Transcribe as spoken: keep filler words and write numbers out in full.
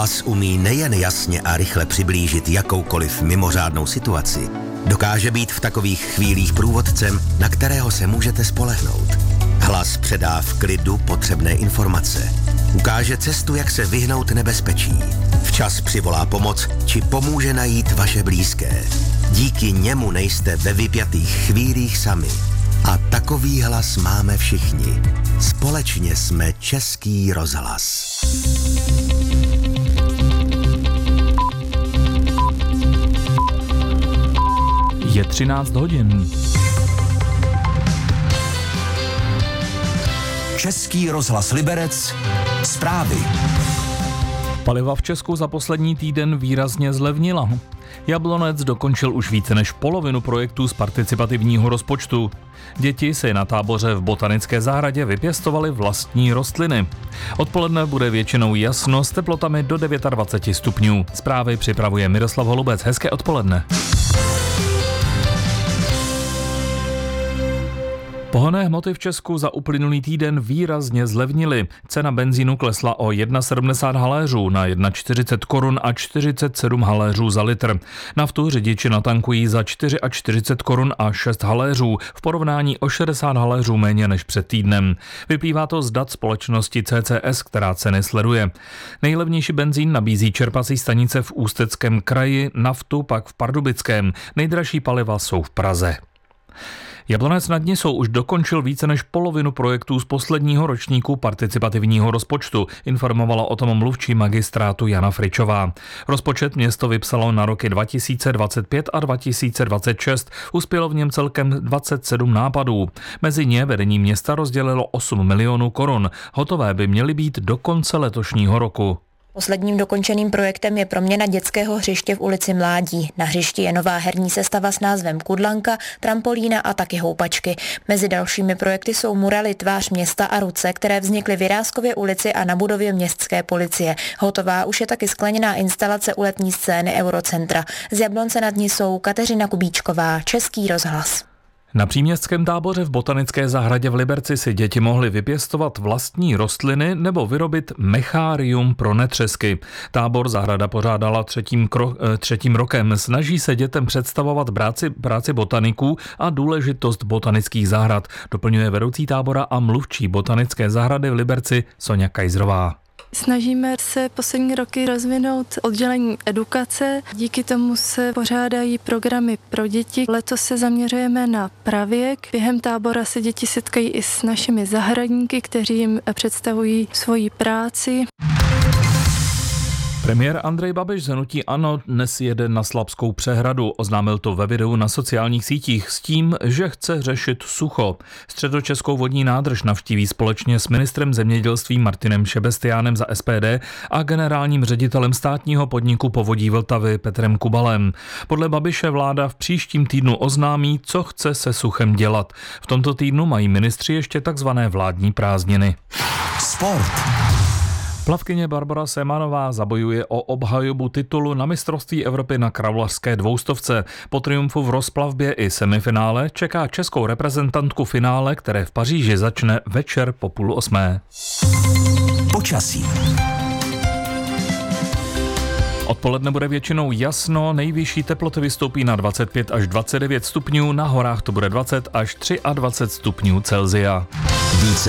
Hlas umí nejen jasně a rychle přiblížit jakoukoliv mimořádnou situaci, dokáže být v takových chvílích průvodcem, na kterého se můžete spolehnout. Hlas předá v klidu potřebné informace. Ukáže cestu, jak se vyhnout nebezpečí. Včas přivolá pomoc, či pomůže najít vaše blízké. Díky němu nejste ve vypjatých chvílích sami. A takový hlas máme všichni. Společně jsme Český rozhlas. Je třináct hodin. Český rozhlas Liberec. Zprávy. Paliva v Česku za poslední týden výrazně zlevnila. Jablonec dokončil už více než polovinu projektů z participativního rozpočtu. Děti si na táboře v botanické zahradě vypěstovaly vlastní rostliny. Odpoledne bude většinou jasno s teplotami do dvacet devět stupňů. Zprávy připravuje Miroslav Holubec. Hezké odpoledne. Pohonné hmoty v Česku za uplynulý týden výrazně zlevnily. Cena benzínu klesla o sedmdesát jedna haléřů na čtyřicet jedna korun a čtyřicet sedm haléřů za litr. Naftu řidiči natankují za čtyřicet čtyři korun a šest haléřů, v porovnání o šedesát haléřů méně než před týdnem. Vyplývá to z dat společnosti C C S, která ceny sleduje. Nejlevnější benzín nabízí čerpací stanice v Ústeckém kraji, naftu pak v Pardubickém. Nejdražší paliva jsou v Praze. Jablonec nad Nisou už dokončil více než polovinu projektů z posledního ročníku participativního rozpočtu, informovala o tom mluvčí magistrátu Jana Fričová. Rozpočet město vypsalo na roky dva tisíce dvacet pět a dva tisíce dvacet šest, uspělo v něm celkem dvacet sedm nápadů. Mezi ně vedení města rozdělilo osm milionů korun. Hotové by měly být do konce letošního roku. Posledním dokončeným projektem je proměna dětského hřiště v ulici Mládí. Na hřišti je nová herní sestava s názvem Kudlanka, trampolína a taky houpačky. Mezi dalšími projekty jsou muraly Tvář města a ruce, které vznikly v Jiráskově ulici a na budově městské policie. Hotová už je taky skleněná instalace u letní scény Eurocentra. Z Jablonce nad Nisou Kateřina Kubíčková, Český rozhlas. Na příměstském táboře v botanické zahradě v Liberci si děti mohly vypěstovat vlastní rostliny nebo vyrobit mechárium pro netřesky. Tábor zahrada pořádala třetím, kro, třetím rokem. Snaží se dětem představovat práci, práci botaniků a důležitost botanických zahrad, doplňuje vedoucí tábora a mluvčí botanické zahrady v Liberci Soňa Kajzrová. Snažíme se poslední roky rozvinout oddělení edukace, díky tomu se pořádají programy pro děti. Letos se zaměřujeme na pravěk. Během tábora se děti setkají i s našimi zahradníky, kteří jim představují svoji práci. Premiér Andrej Babiš z hnutí ANO dnes jede na Slabskou přehradu. Oznámil to ve videu na sociálních sítích s tím, že chce řešit sucho. Středočeskou vodní nádrž navštíví společně s ministrem zemědělství Martinem Šebestiánem za S P D a generálním ředitelem státního podniku Povodí Vltavy Petrem Kubalem. Podle Babiše vláda v příštím týdnu oznámí, co chce se suchem dělat. V tomto týdnu mají ministři ještě takzvané vládní prázdniny. Sport. Plavkyně Barbora Semanová zabojuje o obhajobu titulu na mistrovství Evropy na kravlařské dvoustovce. Po triumfu v rozplavbě i semifinále čeká českou reprezentantku finále, které v Paříži začne večer po půl osmé. Počasí. Odpoledne bude většinou jasno, nejvyšší teploty vystoupí na dvacet pět až dvacet devět stupňů, na horách to bude dvacet až dvacet tři stupňů Celsia. Více